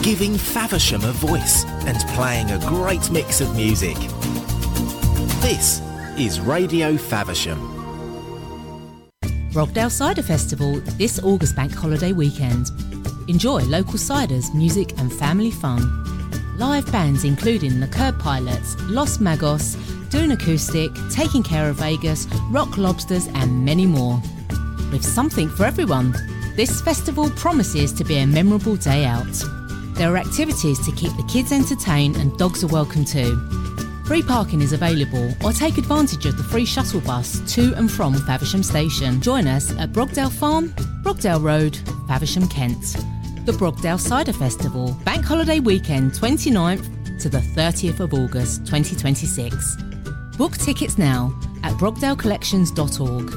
giving Faversham a voice and playing a great mix of music. This is Radio Faversham. Brogdale Cider Festival this August bank holiday weekend. Enjoy local ciders, music and family fun. Live bands including the Curb Pilots, Los Magos, Dune Acoustic, Taking Care of Vegas, Rock Lobsters and many more. With something for everyone, this festival promises to be a memorable day out. There are activities to keep the kids entertained and dogs are welcome too. Free parking is available or take advantage of the free shuttle bus to and from Faversham Station. Join us at Brogdale Farm, Brogdale Road, Faversham, Kent. The Brogdale Cider Festival, bank holiday weekend 29th to the 30th of August 2026. Book tickets now at brogdalecollections.org.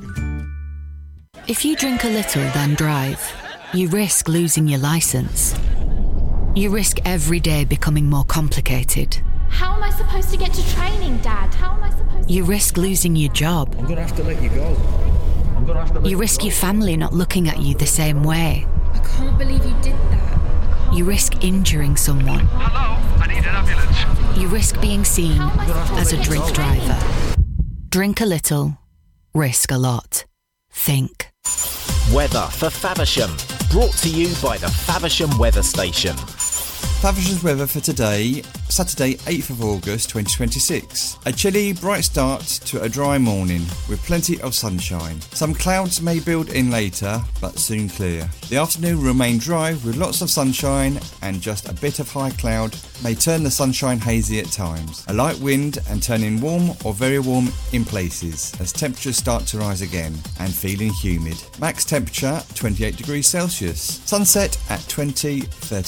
If you drink a little then drive, you risk losing your licence. You risk every day becoming more complicated. How am I supposed to get to training, Dad? How am I supposed to... You risk losing your job. I'm going to have to let you go. You risk your family not looking at you the same way. I can't believe you did that. You risk injuring someone. Hello, I need an ambulance. You risk being seen as a drink driver. Drink a little, risk a lot. Think. Weather for Faversham, brought to you by the Faversham Weather Station. Faversham's weather for today, Saturday 8th of August 2026. A chilly, bright start to a dry morning with plenty of sunshine. Some clouds may build in later, but soon clear. The afternoon will remain dry with lots of sunshine and just a bit of high cloud may turn the sunshine hazy at times. A light wind and turning warm or very warm in places as temperatures start to rise again and feeling humid. Max temperature 28 degrees Celsius. Sunset at 20:30.